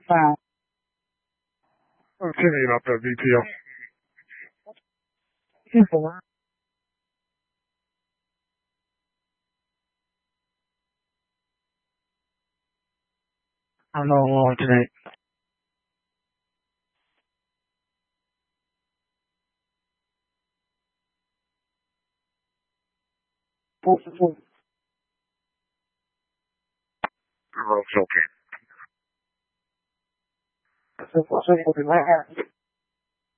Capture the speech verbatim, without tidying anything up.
はい。 うちになったら ビーピー よ。 シンプルな。あのー、ちょっとね、ポポポ登録条件。 そうそういうこと言わない。